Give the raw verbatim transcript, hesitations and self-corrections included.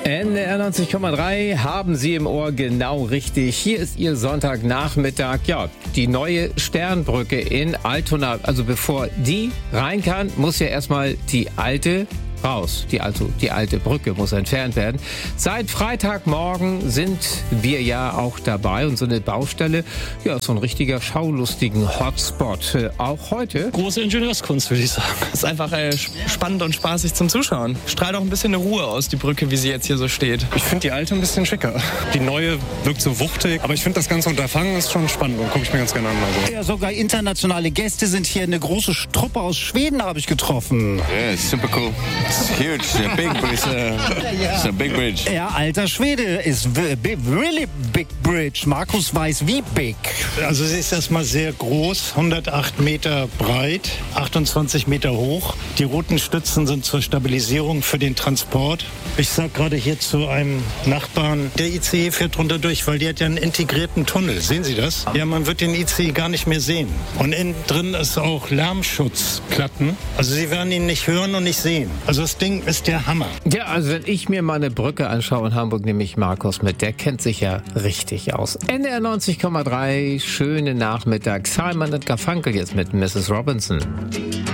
N D R neunzig Komma drei haben Sie im Ohr, genau richtig. Hier ist Ihr Sonntagnachmittag. Ja, die neue Sternbrücke in Altona. Also bevor die rein kann, muss ja erstmal die alte raus. Die, also die alte Brücke muss entfernt werden. Seit Freitagmorgen sind wir ja auch dabei und so eine Baustelle, ja, so ein richtiger schaulustigen Hotspot. Äh, auch heute. Große Ingenieurskunst, würde ich sagen. Es ist einfach äh, spannend und spaßig zum Zuschauen. Strahlt auch ein bisschen eine Ruhe aus, die Brücke, wie sie jetzt hier so steht. Ich finde die alte ein bisschen schicker. Die neue wirkt so wuchtig, aber ich finde das ganze Unterfangen ist schon spannend und gucke ich mir ganz gerne an. Also. Ja, sogar internationale Gäste sind hier. Eine große Truppe aus Schweden habe ich getroffen. Yeah, super cool. It's huge. It's a big, it's a, it's a big bridge. Ja, alter Schwede, ist really big bridge. Markus weiß, wie big. Also sie ist erstmal sehr groß, hundertacht Meter breit, achtundzwanzig Meter hoch. Die roten Stützen sind zur Stabilisierung für den Transport. Ich sag gerade hier zu einem Nachbarn, der I C E fährt drunter durch, weil die hat ja einen integrierten Tunnel. Sehen Sie das? Ja, man wird den I C E gar nicht mehr sehen. Und innen drin ist auch Lärmschutzplatten. Also Sie werden ihn nicht hören und nicht sehen. Also das Ding ist der Hammer. Ja, also wenn ich mir mal eine Brücke anschaue in Hamburg, nehme ich Markus mit. Der kennt sich ja richtig aus. N D R neunzig Komma drei, schöne Nachmittag. Simon und Garfunkel jetzt mit Missus Robinson.